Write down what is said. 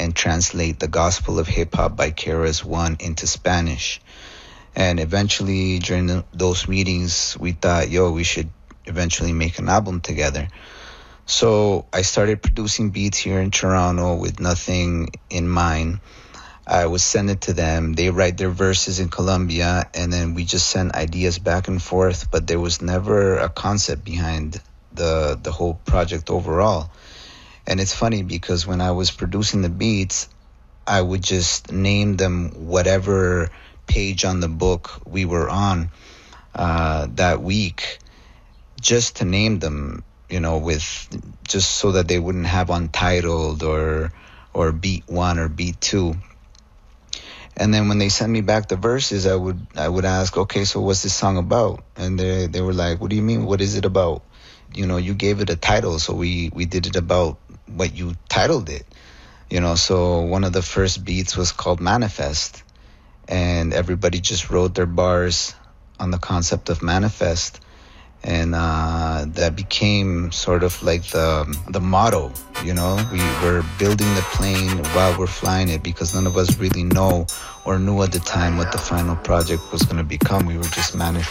and translate the Gospel of Hip Hop by KRS-One into Spanish. And eventually, during those meetings, we thought, yo, we should eventually make an album together. So I started producing beats here in Toronto with nothing in mind. I would send it to them. They write their verses in Colombia, and then we just send ideas back and forth. But there was never a concept behind the whole project overall. And it's funny because when I was producing the beats, I would just name them whatever page on the book we were on that week, just to name them, with just so that they wouldn't have untitled or beat 1 or beat 2. And then when they sent me back the verses, I would ask, okay, so what's this song about? And they were like, what do you mean? What is it about? You gave it a title, so we did it about what you titled it. So one of the first beats was called Manifest, and everybody just wrote their bars on the concept of manifest. And that became sort of like the motto, we were building the plane while we're flying it, because none of us really know or knew at the time what the final project was going to become. We were just manifesting